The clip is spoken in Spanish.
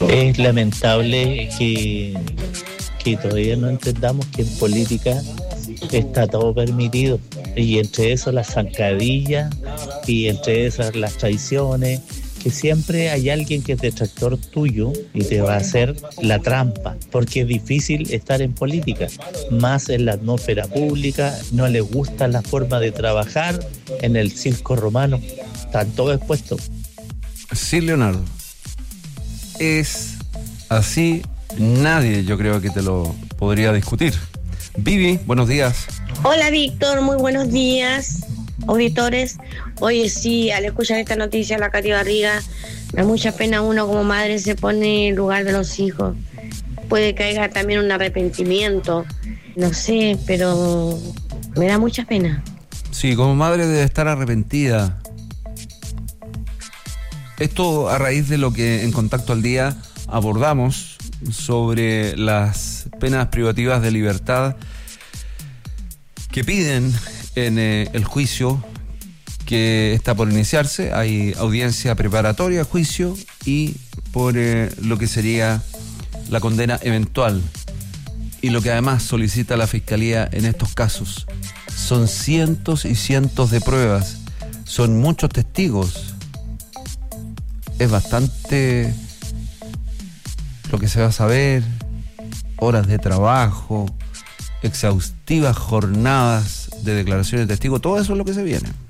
Es lamentable que todavía no entendamos que en política está todo permitido, y entre eso las zancadillas, y entre esas las traiciones, que siempre hay alguien que es detractor tuyo y te va a hacer la trampa, porque es difícil estar en política, más en la atmósfera pública. No les gusta la forma de trabajar en el circo romano, están todos expuestos. Sí, Leonardo, es así. Nadie, yo creo que te lo podría discutir. Vivi, buenos días. Hola Víctor, muy buenos días, auditores. Oye, sí, al escuchar esta noticia, la Katy Barriga, me da mucha pena. Uno como madre se pone en lugar de los hijos. Puede que haya también un arrepentimiento, no sé, pero me da mucha pena. Sí, como madre debe estar arrepentida. Esto a raíz de lo que en Contacto al Día abordamos sobre las penas privativas de libertad que piden en el juicio que está por iniciarse. Hay audiencia preparatoria, juicio, y por lo que sería la condena eventual. Y lo que además solicita la Fiscalía en estos casos son cientos y cientos de pruebas, son muchos testigos. Es bastante lo que se va a saber, horas de trabajo, exhaustivas jornadas de declaraciones de testigos, todo eso es lo que se viene.